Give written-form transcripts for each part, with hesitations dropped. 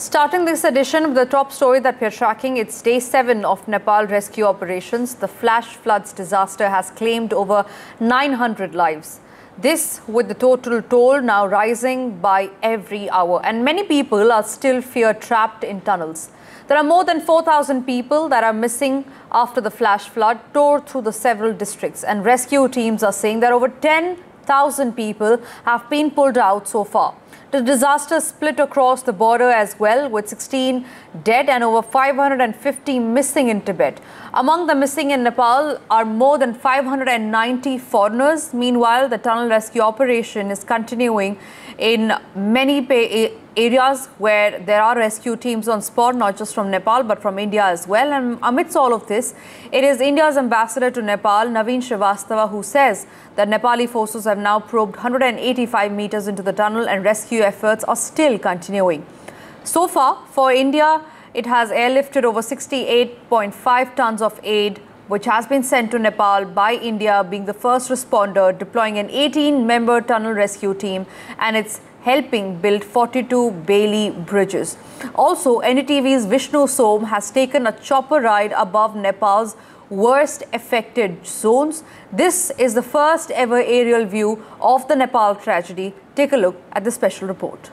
Starting this edition with the top story that we are tracking, it's day 7 of Nepal rescue operations. The flash floods disaster has claimed over 900 lives. This with the total toll now rising by every hour, and many people are still fear trapped in tunnels. There are more than 4,000 people that are missing after the flash flood tore through the several districts, and rescue teams are saying that over 10,000 people have been pulled out so far. The disaster split across the border as well, with 16 dead and over 550 missing in Tibet. Among the missing in Nepal are more than 590 foreigners. Meanwhile, the tunnel rescue operation is continuing in many areas where there are rescue teams on spot, not just from Nepal but from India as well. And amidst all of this, it is India's ambassador to Nepal, Naveen Srivastava, who says that Nepali forces have now probed 185 meters into the tunnel and rescue efforts are still continuing. So far, for India, it has airlifted over 68.5 tons of aid, which has been sent to Nepal by India, being the first responder, deploying an 18-member tunnel rescue team, and it's helping build 42 Bailey bridges. Also, NDTV's Vishnu Som has taken a chopper ride above Nepal's worst affected zones. This is the first ever aerial view of the Nepal tragedy. Take a look at the special report.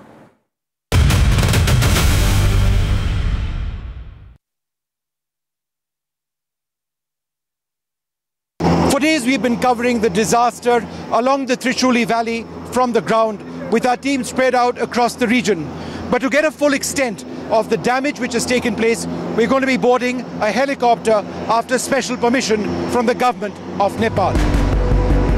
For days we've been covering the disaster along the Trishuli Valley from the ground, with our team spread out across the region. But to get a full extent of the damage which has taken place, we're going to be boarding a helicopter after special permission from the government of Nepal.